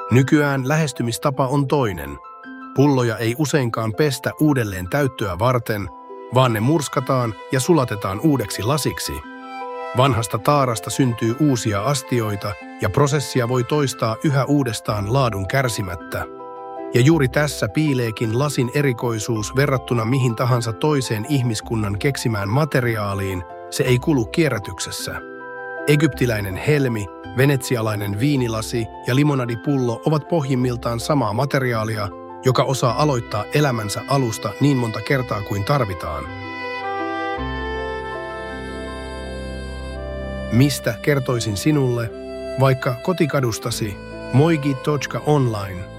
Nykyään lähestymistapa on toinen. Pulloja ei useinkaan pestä uudelleen täyttöä varten, vaan ne murskataan ja sulatetaan uudeksi lasiksi. Vanhasta taarasta syntyy uusia astioita ja prosessia voi toistaa yhä uudestaan laadun kärsimättä. Ja juuri tässä piileekin lasin erikoisuus verrattuna mihin tahansa toiseen ihmiskunnan keksimään materiaaliin, se ei kulu kierrätyksessä. Egyptiläinen helmi, venetsialainen viinilasi ja limonadipullo ovat pohjimmiltaan samaa materiaalia, joka osaa aloittaa elämänsä alusta niin monta kertaa kuin tarvitaan. Mistä kertoisin sinulle, vaikka kotikadustasi, moigi.online.